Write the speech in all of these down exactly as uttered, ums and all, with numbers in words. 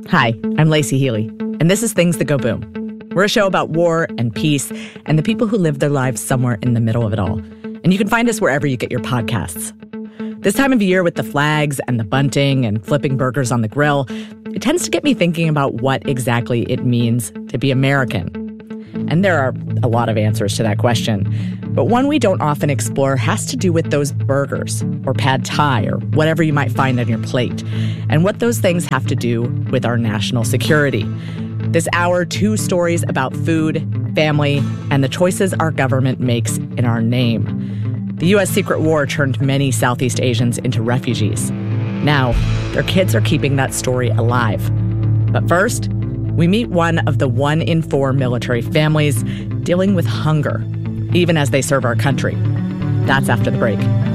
Hi, I'm Lacey Healy, and this is Things That Go Boom. We're a show about war and peace and the people who live their lives somewhere in the middle of it all. And you can find us wherever you get your podcasts. This time of year with the flags and the bunting and flipping burgers on the grill, it tends to get me thinking about what exactly it means to be American. And there are a lot of answers to that question. But one we don't often explore has to do with those burgers or pad thai or whatever you might find on your plate and what those things have to do with our national security. This hour, two stories about food, family, and the choices our government makes in our name. The U S secret war turned many Southeast Asians into refugees. Now, their kids are keeping that story alive. But first, we meet one of the one in four military families dealing with hunger, even as they serve our country. That's after the break.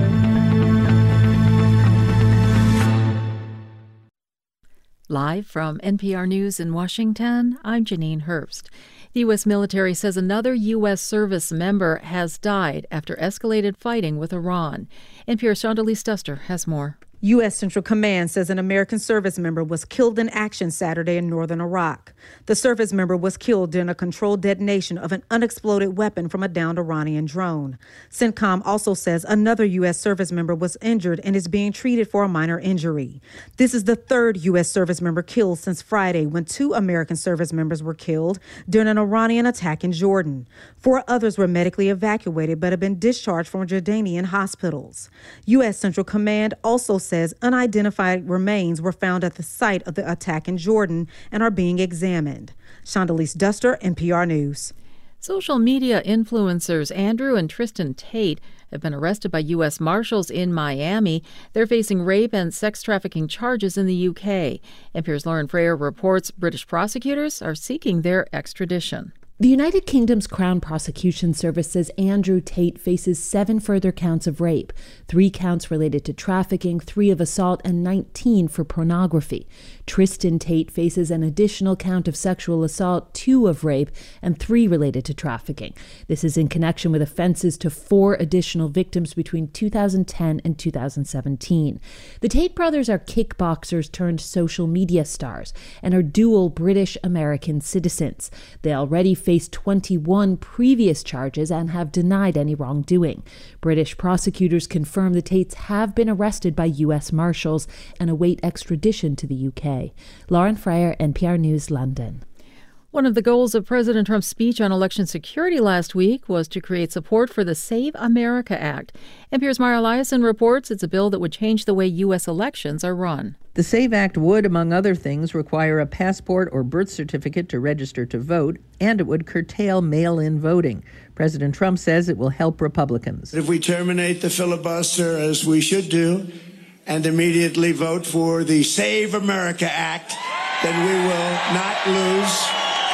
Live from N P R News in Washington, I'm Janine Herbst. The U S military says another U S service member has died after escalated fighting with Iran. N P R's Shondelise Duster has more. U S Central Command says an American service member was killed in action Saturday in northern Iraq. The service member was killed during a controlled detonation of an unexploded weapon from a downed Iranian drone. CENTCOM also says another U S service member was injured and is being treated for a minor injury. This is the third U S service member killed since Friday, when two American service members were killed during an Iranian attack in Jordan. Four others were medically evacuated but have been discharged from Jordanian hospitals. U S Central Command also says unidentified remains were found at the site of the attack in Jordan and are being examined. Shondelise Duster, N P R News. Social media influencers Andrew and Tristan Tate have been arrested by U S Marshals in Miami. They're facing rape and sex trafficking charges in the U K. N P R's Lauren Freyer reports British prosecutors are seeking their extradition. The United Kingdom's Crown Prosecution Service says Andrew Tate faces seven further counts of rape, three counts related to trafficking, three of assault, and nineteen for pornography. Tristan Tate faces an additional count of sexual assault, two of rape, and three related to trafficking. This is in connection with offenses to four additional victims between two thousand ten and two thousand seventeen. The Tate brothers are kickboxers turned social media stars and are dual British-American citizens. They already faced twenty-one previous charges and have denied any wrongdoing. British prosecutors confirm the Tates have been arrested by U S Marshals and await extradition to the U K. Lauren Freyer, N P R News, London. One of the goals of President Trump's speech on election security last week was to create support for the Save America Act. N P R's Mara Liasson reports it's a bill that would change the way U S elections are run. The SAVE Act would, among other things, require a passport or birth certificate to register to vote, and it would curtail mail-in voting. President Trump says it will help Republicans. If we terminate the filibuster, as we should do, and immediately vote for the Save America Act, then we will not lose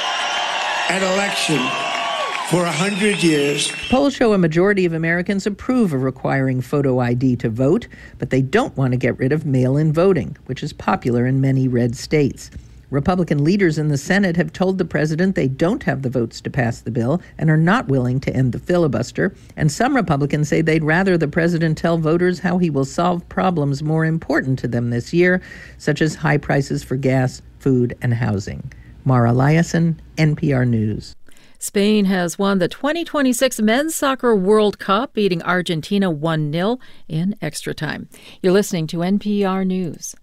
an election for a hundred years. Polls show a majority of Americans approve of requiring photo I D to vote, but they don't want to get rid of mail-in voting, which is popular in many red states. Republican leaders in the Senate have told the president they don't have the votes to pass the bill and are not willing to end the filibuster. And some Republicans say they'd rather the president tell voters how he will solve problems more important to them this year, such as high prices for gas, food, and housing. Mara Liasson, N P R News. Spain has won the twenty twenty-six Men's Soccer World Cup, beating Argentina one nil in extra time. You're listening to N P R News.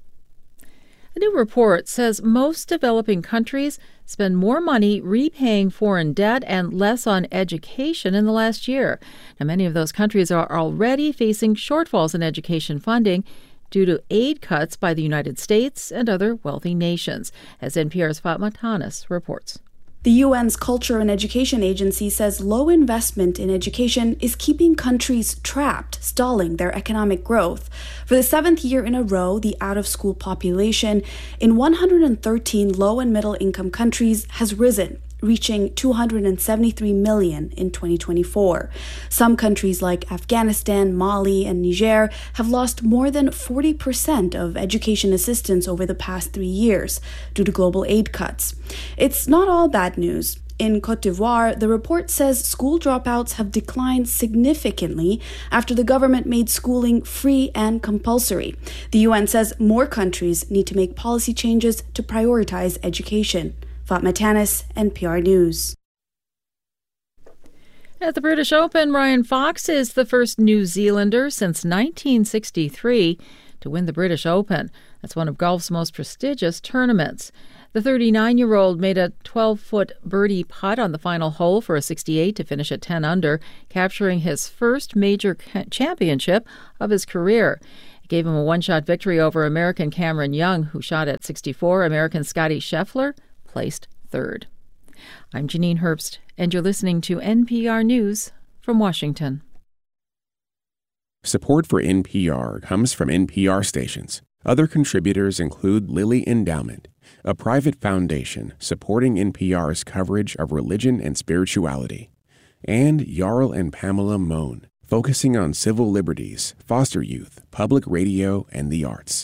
A new report says most developing countries spend more money repaying foreign debt and less on education in the last year. Now, many of those countries are already facing shortfalls in education funding due to aid cuts by the United States and other wealthy nations, as N P R's Fatma Tanis reports. The U N's Culture and Education Agency says low investment in education is keeping countries trapped, stalling their economic growth. For the seventh year in a row, the out-of-school population in one hundred thirteen low and middle-income countries has risen. reaching two hundred seventy-three million in twenty twenty-four. Some countries like Afghanistan, Mali, and Niger have lost more than forty percent of education assistance over the past three years due to global aid cuts. It's not all bad news. In Côte d'Ivoire, the report says school dropouts have declined significantly after the government made schooling free and compulsory. The U N says more countries need to make policy changes to prioritize education. Fatma Tanis, N P R News. At the British Open, Ryan Fox is the first New Zealander since nineteen sixty-three to win the British Open. That's one of golf's most prestigious tournaments. The thirty-nine-year-old made a twelve-foot birdie putt on the final hole for a sixty-eight to finish at ten under, capturing his first major championship of his career. It gave him a one-shot victory over American Cameron Young, who shot at sixty-four. American Scotty Scheffler placed third. I'm Janine Herbst, and you're listening to N P R News from Washington. Support for N P R comes from N P R stations. Other contributors include Lilly Endowment, a private foundation supporting N P R's coverage of religion and spirituality, and Jarl and Pamela Mohn, focusing on civil liberties, foster youth, public radio, and the arts.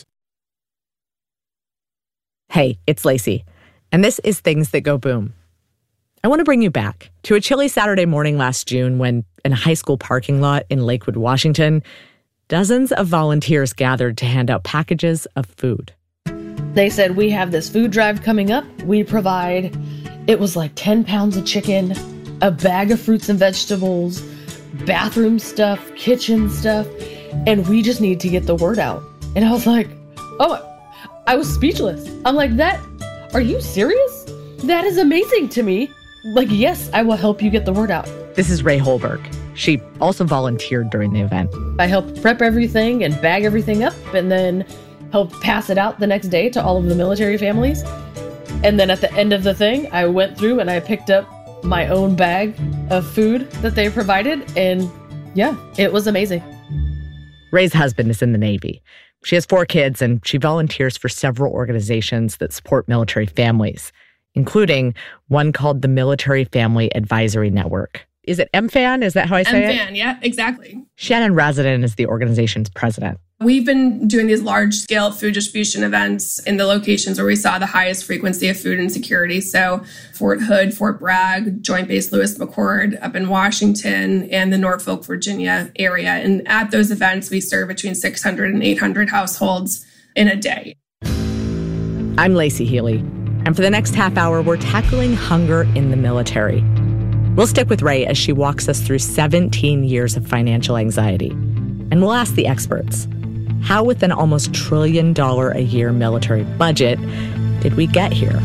Hey, it's Lacey, and this is Things That Go Boom. I want to bring you back to a chilly Saturday morning last June when, in a high school parking lot in Lakewood, Washington, dozens of volunteers gathered to hand out packages of food. They said, we have this food drive coming up. We provide, it was like ten pounds of chicken, a bag of fruits and vegetables, bathroom stuff, kitchen stuff, and we just need to get the word out. And I was like, oh, I was speechless. I'm like, that, are you serious? That is amazing to me. Like, yes, I will help you get the word out. This is Ray Holberg. She also volunteered during the event. I helped prep everything and bag everything up and then helped pass it out the next day to all of the military families. And then at the end of the thing, I went through and I picked up my own bag of food that they provided. And yeah, it was amazing. Ray's husband is in the Navy. She has four kids and she volunteers for several organizations that support military families, including one called the Military Family Advisory Network. Is it M FAN? Is that how I say it? M FAN, yeah, exactly. Shannon Razadin is the organization's president. We've been doing these large-scale food distribution events in the locations where we saw the highest frequency of food insecurity. So Fort Hood, Fort Bragg, Joint Base Lewis McChord up in Washington and the Norfolk, Virginia area. And at those events, we serve between six hundred and eight hundred households in a day. I'm Lacey Healy, and for the next half hour, we're tackling hunger in the military. We'll stick with Ray as she walks us through seventeen years of financial anxiety. And we'll ask the experts, how with an almost trillion dollar a year military budget did we get here?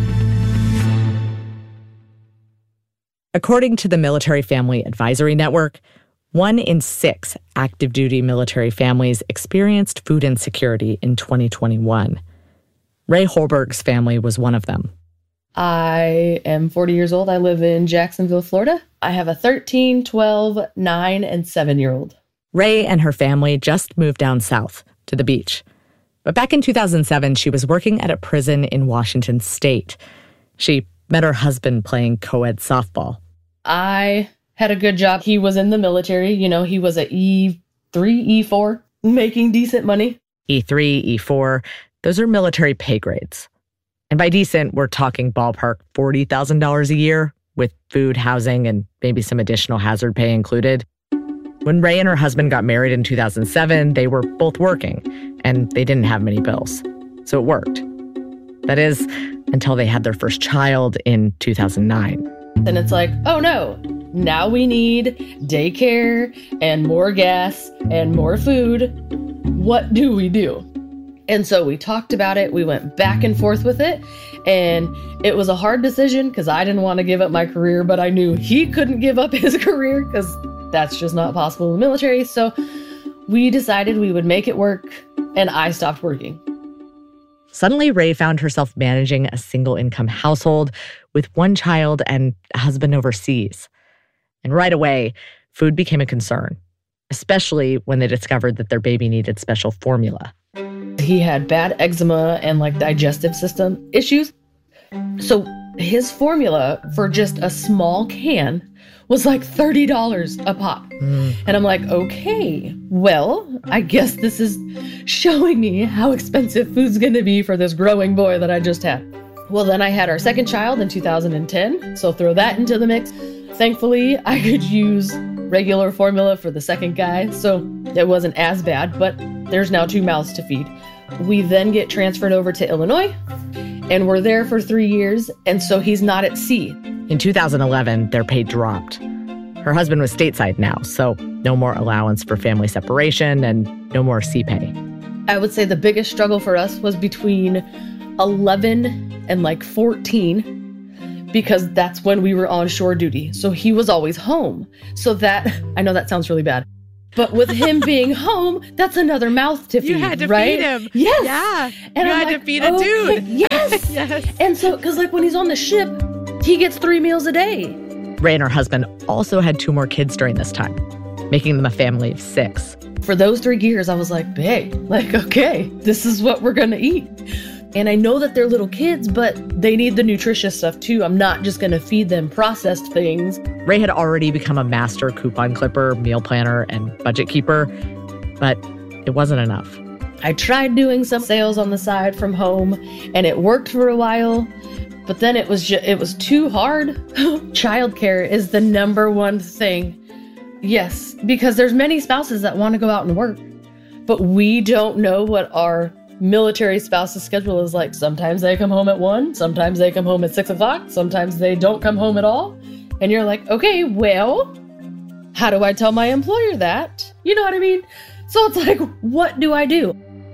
According to the Military Family Advisory Network, one in six active duty military families experienced food insecurity in twenty twenty-one. Ray Holberg's family was one of them. I am forty years old. I live in Jacksonville, Florida. I have a thirteen, twelve, nine, and seven-year-old. Ray and her family just moved down south to the beach. But back in two thousand seven, she was working at a prison in Washington State. She met her husband playing co-ed softball. I had a good job. He was in the military. You know, he was at E three, E four, making decent money. E three, E four, those are military pay grades. And by decent, we're talking ballpark forty thousand dollars a year with food, housing, and maybe some additional hazard pay included. When Ray and her husband got married in two thousand seven, they were both working, and they didn't have many bills. So it worked. That is, until they had their first child in two thousand nine. Then it's like, oh no, now we need daycare and more gas and more food. What do we do? And so we talked about it. We went back and forth with it. And it was a hard decision because I didn't want to give up my career, but I knew he couldn't give up his career because that's just not possible in the military. So we decided we would make it work, and I stopped working. Suddenly, Ray found herself managing a single-income household with one child and a husband overseas. And right away, food became a concern, especially when they discovered that their baby needed special formula. He had bad eczema and like digestive system issues. So his formula for just a small can was like thirty dollars a pop. Mm. And I'm like, okay, well, I guess this is showing me how expensive food's gonna be for this growing boy that I just had. Well, then I had our second child in two thousand ten, so throw that into the mix. Thankfully, I could use regular formula for the second guy, so it wasn't as bad, but there's now two mouths to feed. We then get transferred over to Illinois, and we're there for three years, and so he's not at sea. In two thousand eleven, their pay dropped. Her husband was stateside now, so no more allowance for family separation and no more sea pay. I would say the biggest struggle for us was between eleven and like fourteen, because that's when we were on shore duty. So he was always home. So that, I know that sounds really bad, but with him being home, that's another mouth to feed, You had to right? feed him. Yes. Yeah. And you I'm had like, to feed a okay, dude. Yes. Yes. And so, because like when he's on the ship, he gets three meals a day. Ray and her husband also had two more kids during this time, making them a family of six. For those three years, I was like, babe, like, okay, this is what we're going to eat. And I know that they're little kids, but they need the nutritious stuff too. I'm not just going to feed them processed things. Ray had already become a master coupon clipper, meal planner, and budget keeper, but it wasn't enough. I tried doing some sales on the side from home, and it worked for a while, but then it was just, it was too hard. Childcare is the number one thing. Yes, because there's many spouses that want to go out and work, but we don't know what our military spouse's schedule is like. Sometimes they come home at one, sometimes they come home at six o'clock, sometimes they don't come home at all. And you're like, okay, well, how do I tell my employer that? You know what I mean? So it's like, what do I do?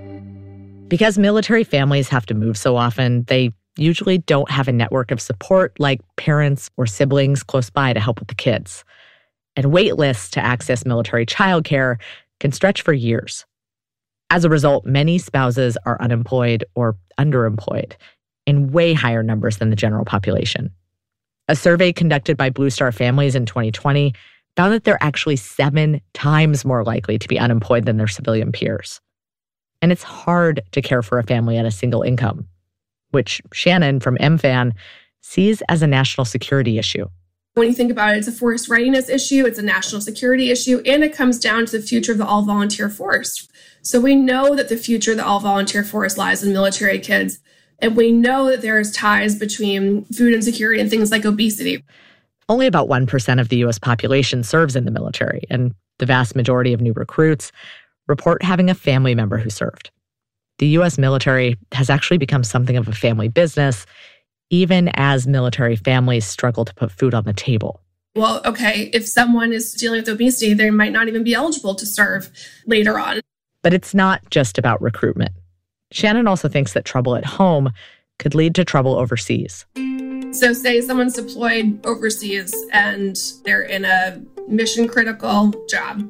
Because military families have to move so often, they usually don't have a network of support like parents or siblings close by to help with the kids. And wait lists to access military childcare can stretch for years. As a result, many spouses are unemployed or underemployed in way higher numbers than the general population. A survey conducted by Blue Star Families in twenty twenty found that they're actually seven times more likely to be unemployed than their civilian peers. And it's hard to care for a family on a single income, which Shannon from M FAN sees as a national security issue. When you think about it, it's a force readiness issue, it's a national security issue, and it comes down to the future of the all-volunteer force. So we know that the future of the all-volunteer force lies in military kids, and we know that there's ties between food insecurity and things like obesity. Only about one percent of the U S population serves in the military, and the vast majority of new recruits report having a family member who served. The U S military has actually become something of a family business, even as military families struggle to put food on the table. Well, okay, if someone is dealing with obesity, they might not even be eligible to serve later on. But it's not just about recruitment. Shannon also thinks that trouble at home could lead to trouble overseas. So say someone's deployed overseas and they're in a mission-critical job,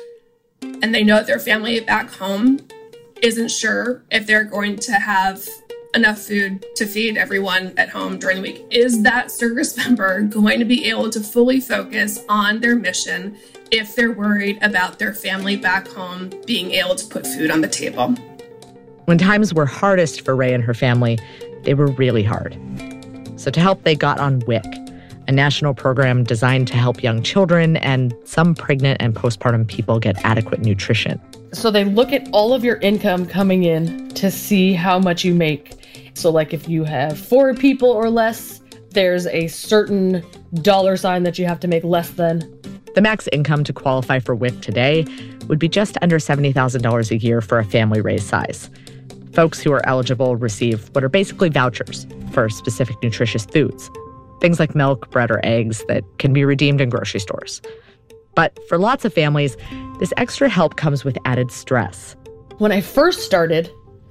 and they know that their family back home isn't sure if they're going to have enough food to feed everyone at home during the week. Is that service member going to be able to fully focus on their mission if they're worried about their family back home being able to put food on the table? When times were hardest for Ray and her family, they were really hard. So to help, they got on W I C, a national program designed to help young children and some pregnant and postpartum people get adequate nutrition. So they look at all of your income coming in to see how much you make. So like if you have four people or less, there's a certain dollar sign that you have to make less than. The max income to qualify for W I C today would be just under seventy thousand dollars a year for a family Ray's size. Folks who are eligible receive what are basically vouchers for specific nutritious foods, things like milk, bread, or eggs that can be redeemed in grocery stores. But for lots of families, this extra help comes with added stress. When I first started,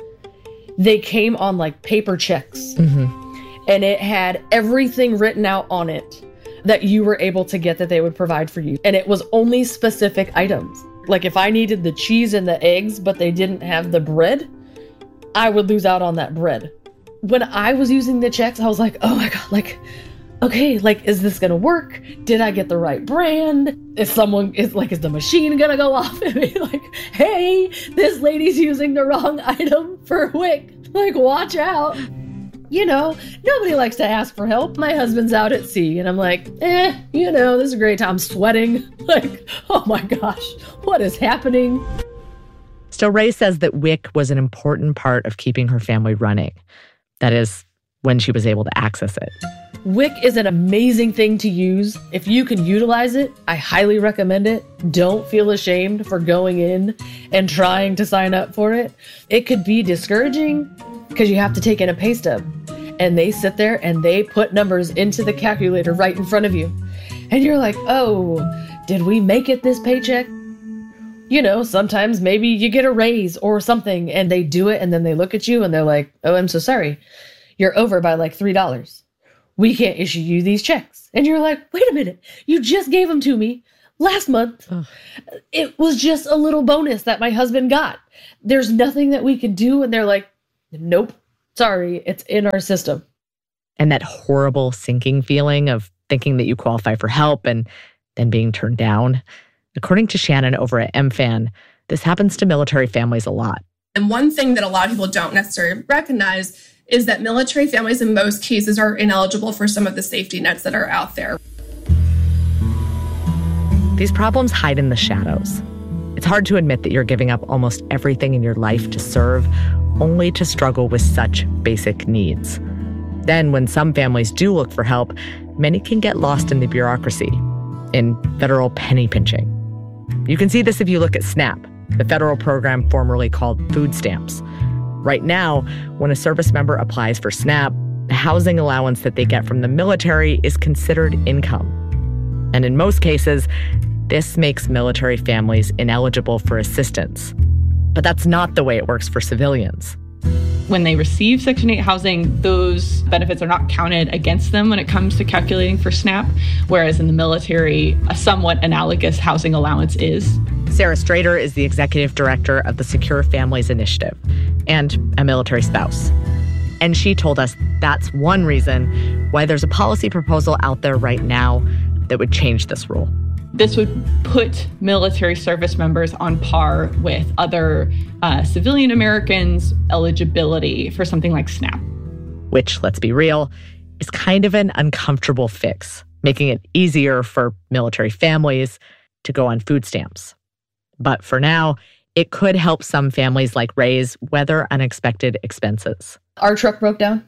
they came on like paper checks, mm-hmm. and it had everything written out on it that you were able to get that they would provide for you. And it was only specific items. Like if I needed the cheese and the eggs, but they didn't have the bread, I would lose out on that bread. When I was using the checks, I was like, oh my God, like, okay, like, is this gonna work? Did I get the right brand? Is someone, is like, is the machine gonna go off and be like, hey, this lady's using the wrong item for W I C, like, watch out. you know, nobody likes to ask for help. My husband's out at sea. And I'm like, eh, you know, this is a great time. I'm sweating. Like, oh my gosh, what is happening? Still, Ray says that W I C was an important part of keeping her family running. That is, when she was able to access it. W I C is an amazing thing to use. If you can utilize it, I highly recommend it. Don't feel ashamed for going in and trying to sign up for it. It could be discouraging because you have to take in a pay stub. And they sit there and they put numbers into the calculator right in front of you. And you're like, oh, did we make it this paycheck? You know, sometimes maybe you get a raise or something and they do it and then they look at you and they're like, oh, I'm so sorry. You're over by like three dollars. We can't issue you these checks. And you're like, wait a minute. You just gave them to me last month. Ugh. It was just a little bonus that my husband got. There's nothing that we can do. And they're like, nope, sorry, it's in our system. And that horrible sinking feeling of thinking that you qualify for help and then being turned down. According to Shannon over at M FAN, this happens to military families a lot. And one thing that a lot of people don't necessarily recognize is that military families in most cases are ineligible for some of the safety nets that are out there. These problems hide in the shadows. It's hard to admit that you're giving up almost everything in your life to serve, only to struggle with such basic needs. Then, when some families do look for help, many can get lost in the bureaucracy, in federal penny pinching. You can see this if you look at SNAP, the federal program formerly called food stamps. Right now, when a service member applies for SNAP, the housing allowance that they get from the military is considered income. And in most cases, this makes military families ineligible for assistance. But that's not the way it works for civilians. When they receive Section eight housing, those benefits are not counted against them when it comes to calculating for SNAP, whereas in the military, a somewhat analogous housing allowance is. Sarah Strader is the executive director of the Secure Families Initiative and a military spouse. And she told us that's one reason why there's a policy proposal out there right now that would change this rule. This would put military service members on par with other uh, civilian Americans' eligibility for something like SNAP. Which, let's be real, is kind of an uncomfortable fix, making it easier for military families to go on food stamps. But for now, it could help some families like Ray's weather unexpected expenses. Our truck broke down.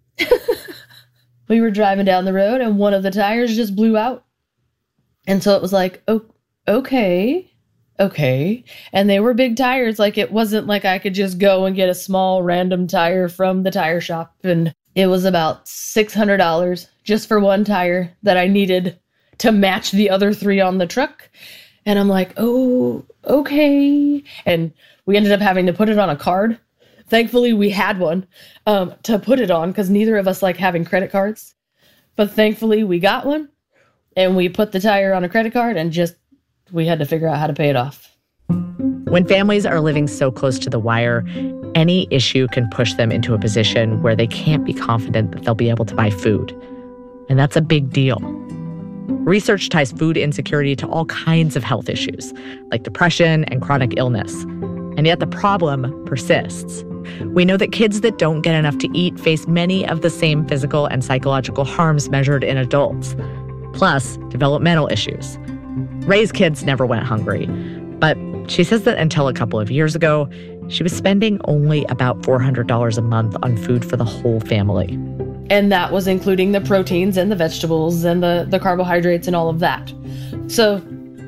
We were driving down the road and one of the tires just blew out. And so it was like, oh, okay, okay. And they were big tires. Like, it wasn't like I could just go and get a small random tire from the tire shop. And it was about six hundred dollars just for one tire that I needed to match the other three on the truck. And I'm like, oh, okay. And we ended up having to put it on a card. Thankfully, we had one um, to put it on because neither of us like having credit cards. But thankfully, we got one. And we put the tire on a credit card and just, we had to figure out how to pay it off. When families are living so close to the wire, any issue can push them into a position where they can't be confident that they'll be able to buy food. And that's a big deal. Research ties food insecurity to all kinds of health issues, like depression and chronic illness. And yet the problem persists. We know that kids that don't get enough to eat face many of the same physical and psychological harms measured in adults. Plus, developmental issues. Ray's kids never went hungry, but she says that until a couple of years ago, she was spending only about four hundred dollars a month on food for the whole family. And that was including the proteins and the vegetables and the, the carbohydrates and all of that. So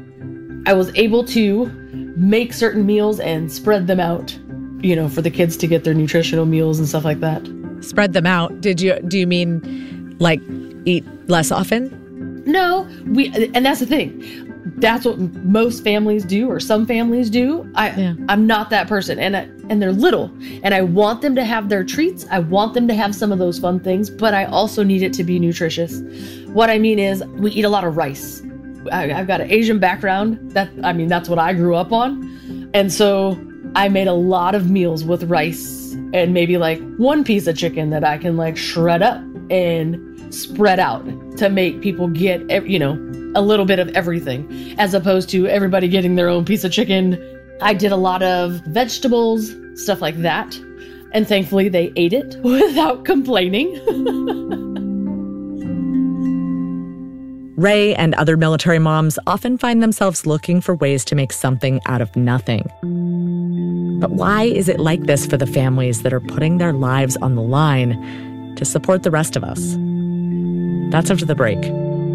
I was able to make certain meals and spread them out, you know, for the kids to get their nutritional meals and stuff like that. Spread them out. Did you, do you mean like eat less often? No, we, and that's the thing. That's what most families do, or some families do. I, yeah. I'm not that person, and I, and they're little, and I want them to have their treats. I want them to have some of those fun things, but I also need it to be nutritious. What I mean is, we eat a lot of rice. I, I've got an Asian background. That I mean, that's what I grew up on, and so I made a lot of meals with rice and maybe like one piece of chicken that I can like shred up and spread out to make people get, you know, a little bit of everything, as opposed to everybody getting their own piece of chicken. I did a lot of vegetables, stuff like that. And thankfully, they ate it without complaining. Ray and other military moms often find themselves looking for ways to make something out of nothing. But why is it like this for the families that are putting their lives on the line to support the rest of us? That's after the break.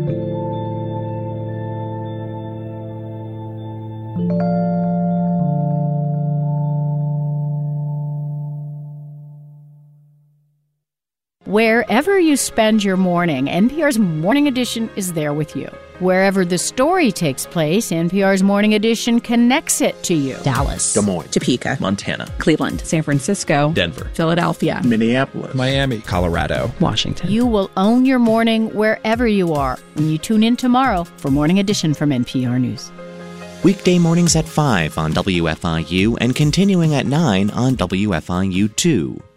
Wherever you spend your morning, N P R's Morning Edition is there with you. Wherever the story takes place, N P R's Morning Edition connects it to you. Dallas, Des Moines, Topeka, Montana, Cleveland, San Francisco, Denver, Philadelphia, Minneapolis, Miami, Colorado, Washington. You will own your morning wherever you are when you tune in tomorrow for Morning Edition from N P R News. Weekday mornings at five on W F I U and continuing at nine on W F I U two.